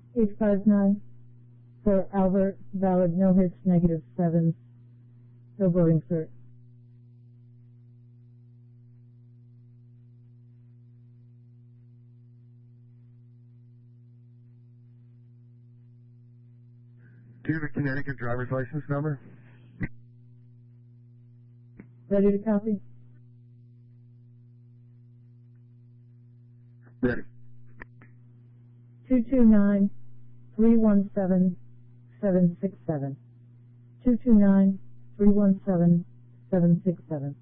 859 for Albert, valid, no hits, -7. No voting, sir. Do you have a Connecticut driver's license number? Ready to copy? Ready. 229-317-767. 229-317-767.